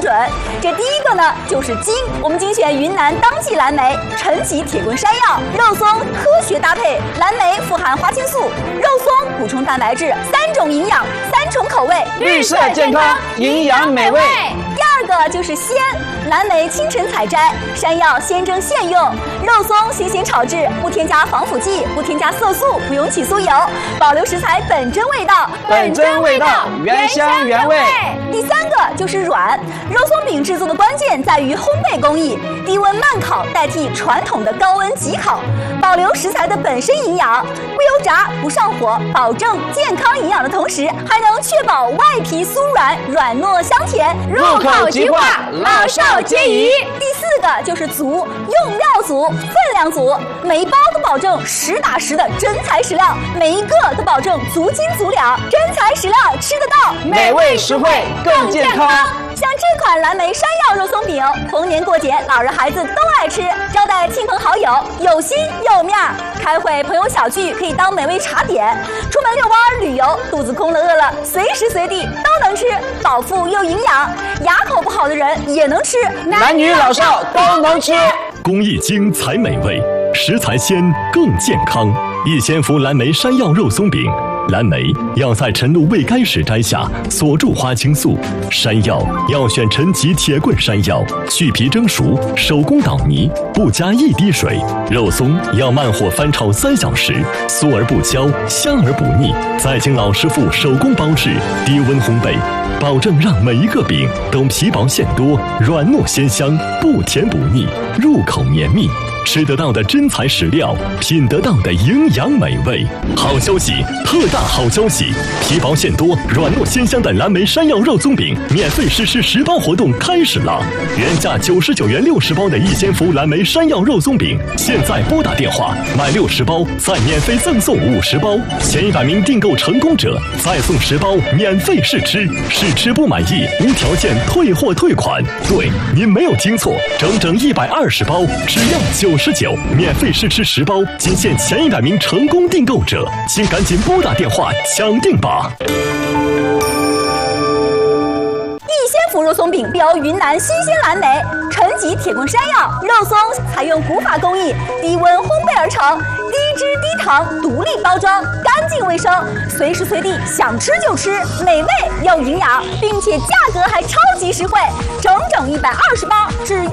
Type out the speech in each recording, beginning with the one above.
准。这第一个呢就是筋，我们精选云南当季蓝莓、陈皮铁棍山药、肉松科学搭配，蓝莓富含花青素，肉松补充蛋白质，3种营养，3重口味， 绿色健康，营养美味。 第二个就是鲜，蓝莓清晨采摘，山药鲜蒸现用，肉松新鲜炒制，不添加防腐剂，不添加色素，不用起酥油，保留食材本真味道， 本真味道，原香原味。 第三个就是软，肉松饼制作的关键在于烘焙工艺，低温慢烤代替传统的高温急烤，保留食材的本身营养，不油炸不上火，保证健康营养的同时，还能确保外皮酥软，软糯香甜， 入口即化，老少皆宜。 第四个就是足，用料足，分量足，每一包都保证实打实的真材实料，每一个都保证足斤足两，真材实料吃得到， 美味实惠更健康。 像这款蓝莓山药肉松饼，逢年过节老人孩子都爱吃，招待亲朋好友有心有面儿，开会朋友小聚可以当美味茶点，出门遛弯旅游肚子空了饿了，随时随地都能吃，饱腹又营养，牙口不好的人也能吃， 男女老少都能吃。 工艺精才美味，食材鲜更健康。逸仙福蓝莓山药肉松饼，蓝莓要在晨露未干时摘下，锁住花青素；山药要选陈皮铁棍山药，去皮蒸熟，手工捣泥，不加1滴水；肉松要慢火翻炒3小时，酥而不焦，香而不腻，再经老师傅手工包制，低温烘焙，保证让每一个饼都皮薄馅多，软糯鲜香，不甜不腻，入口绵密。吃得到的真材实料，品得到的营养美味。好消息，特大好消息！皮薄馅多、软糯鲜香的蓝莓山药肉松饼免费试吃10包活动开始了！原价99元60包的逸仙福蓝莓山药肉松饼，现在拨打电话买60包，再免费赠送50包，前100名订购成功者再送10包免费试吃，试吃不满意无条件退货退款。对，您没有听错，整整120包，只要99，免费试吃10包，仅限前100名成功订购者，请赶紧拨打电话抢订吧！ 逸仙福肉松饼标云南新鲜蓝莓、陈皮铁棍山药肉松，采用古法工艺，低温烘焙而成，低脂低糖，独立包装，干净卫生，随时随地想吃就吃，美味又营养，并且价格还超级实惠，整整120包，只要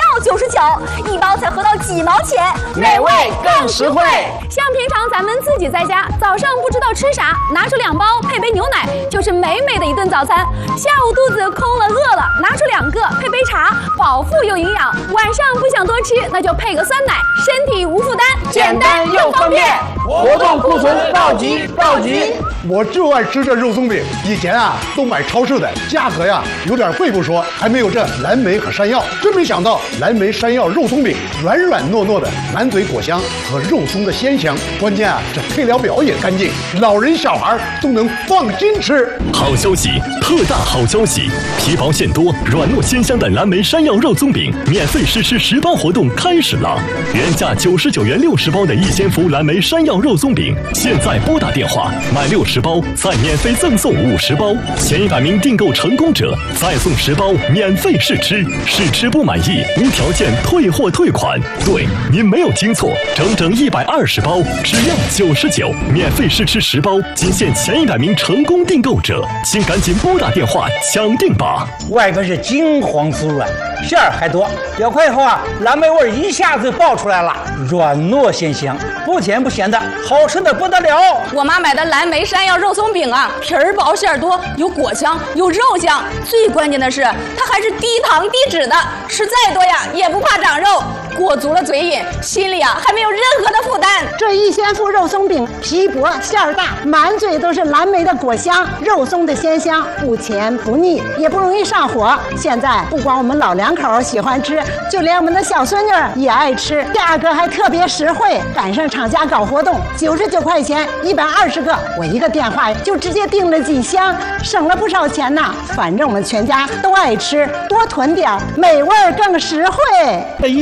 99，一包才合到几毛钱， 美味更实惠。 像平常咱们自己在家，早上不知道吃啥，拿出2包配杯牛奶，就是美美的一顿早餐。下午肚子空了饿了，拿出2个配杯茶，饱腹又营养。晚上不想多吃，那就配个酸奶，身体无负担， 简单又方便。活动库存告急告急！ 我就爱吃这肉松饼，以前啊都买超市的，价格呀有点贵不说，还没有这蓝莓和山药。真没想到蓝莓山药肉松饼软软糯糯的，满嘴果香和肉松的鲜香，关键啊这配料表也干净，老人小孩都能放心吃。 好消息，特大好消息！皮薄馅多、软糯鲜香的蓝莓山药肉松饼免费试吃10包活动开始了！原价99元60包的逸仙福蓝莓山药肉松饼，现在拨打电话买60包，再免费赠送50包，前100名订购成功者再送10包免费试吃，试吃不满意无条件退货退款。对，您没有听错，整整120包，只要99，免费试吃10包，仅限前100名成功订购者，请赶紧拨打电话抢订吧！ 外边是金黄酥软，馅儿还多，咬开以后啊，蓝莓味一下子爆出来了，软糯鲜香，不甜不咸的，好吃的不得了。 我妈买的蓝莓山药肉松饼啊，皮儿薄馅儿多，有果香有肉香，最关键的是它还是低糖低脂的，吃再多呀也不怕长肉，裹足了嘴瘾，心里啊还没有任何的负担。 这逸仙福肉松饼皮薄馅儿大，满嘴都是蓝莓的果香，肉松的鲜香，不甜不腻，也不容易上火。现在不光我们老两口喜欢吃，就连我们的小孙女也爱吃，价格还特别实惠，赶上厂家搞活动，99块钱120个，我一个电话就直接订了几箱，省了不少钱呢。反正我们全家都爱吃，多囤点，美味更实惠。 这逸仙福的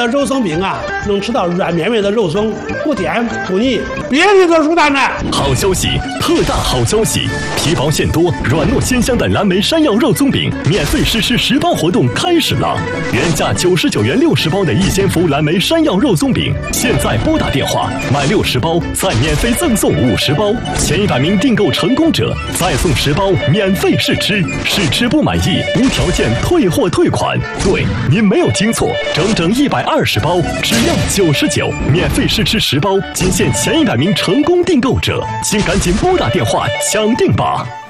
的肉松饼啊，能吃到软绵绵的肉松，不甜不腻，别提多舒坦了。 好消息，特大好消息！皮薄馅多、软糯鲜香的蓝莓山药肉松饼免费试吃10包活动开始了。原价99元60包的逸仙福蓝莓山药肉松饼，现在拨打电话买60包，再免费赠送50包，前100名订购成功者再送10包免费试吃，试吃不满意无条件退货退款。对，您没有听错，整120包，只要99，免费试吃10包，仅限前100名成功订购者，请赶紧拨打电话抢订吧。